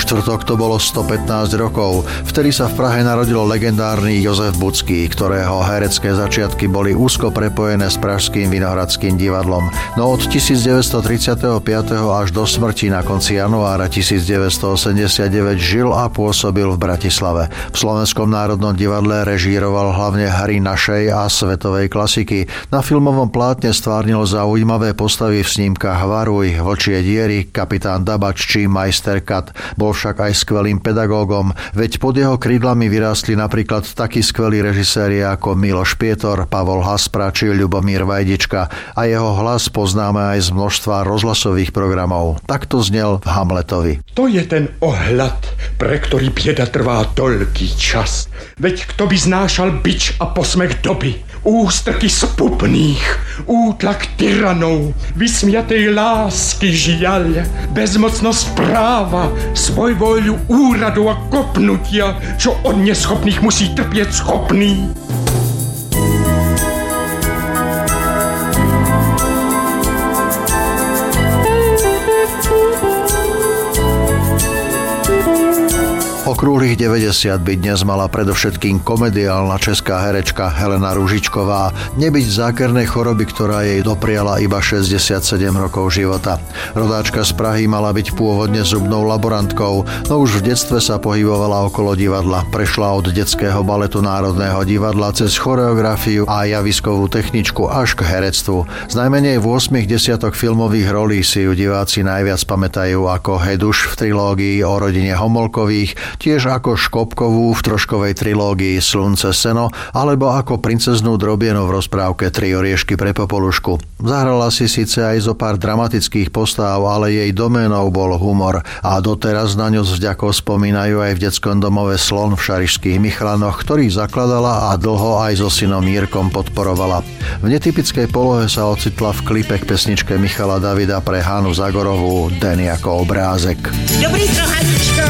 štvrtok to bolo 115 rokov. Vtedy sa v Prahe narodilo legendárny Jozef Budský, ktorého herecké začiatky boli úzko prepojené s Pražským Vinohradským divadlom. No od 1935. až do smrti na konci januára 1989 žil a pôsobil v Bratislave. V Slovenskom národnom divadle režíroval hlavne hry našej a svetovej klasiky. Na filmovom plátne stvárnil zaujímavé postavy v snímkach Varuj, Vlčie diery, Kapitán Dabač či Majster Kat. Bol však aj skvelým pedagógom, veď pod jeho krídlami vyrástli napríklad takí skvelí režiséri ako Miloš Pietor, Pavol Haspra či Ľubomír Vajdička a jeho hlas poznáme aj z množstva rozhlasových programov. Takto znel v Hamletovi. To je ten ohľad, pre ktorý bieda trvá toľký čas. Veď kto by znášal bič a posmech doby, ústrky spupných, útlak tyranov, vysmiatej lásky žiaľ, bezmocnosť práva, svojvoľu úradu a kopnutia, čo od neschopných musí trpieť schopný. Okrúhlych 90 by dnes mala predovšetkým komediálna česká herečka Helena Ružičková, nebyť zákernej choroby, ktorá jej dopriala iba 67 rokov života. Rodáčka z Prahy mala byť pôvodne zubnou laborantkou, no už v detstve sa pohybovala okolo divadla. Prešla od detského baletu Národného divadla cez choreografiu a javiskovú techničku až k herectvu. Z najmenej 8 desiatok filmových rolí si ju diváci najviac pamätajú ako Heduš v trilógii o rodine Homolkových, tiež ako Škopkovú v troškovej trilógii Slunce, seno, alebo ako princeznú Drobienu v rozprávke Tri oriešky pre Popolušku. Zahrala si síce aj zo pár dramatických postáv, ale jej doménou bol humor a doteraz na ňu s vďakou spomínajú aj v detskom domove Slon v Šarišských Michalanoch, ktorý zakladala a dlho aj so synom Jírkom podporovala. V netypickej polohe sa ocitla v klipe k pesničke Michala Davida pre Hanu Zagorovú Den ako obrázek. Dobrý trochačko,